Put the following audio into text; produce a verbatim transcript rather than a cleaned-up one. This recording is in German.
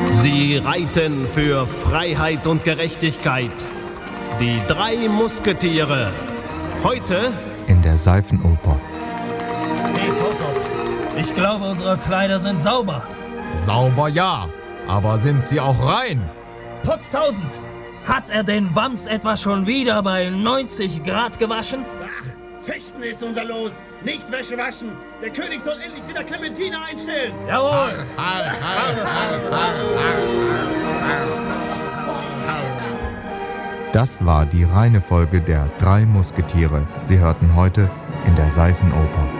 Sie reiten für Freiheit und Gerechtigkeit. Die drei Musketiere. Heute in der Seifenoper. Hey Porthos, ich glaube, unsere Kleider sind sauber. Sauber ja, aber sind sie auch rein? Potztausend, hat er den Wams etwa schon wieder bei neunzig Grad gewaschen? Ach, Fechten ist unser Los, nicht Wäsche waschen. Der König soll endlich wieder Clementine einstellen. Jawohl! Har, har, har, har, har. Das war die reine Folge der drei Musketiere. Sie hörten heute in der Seifenoper.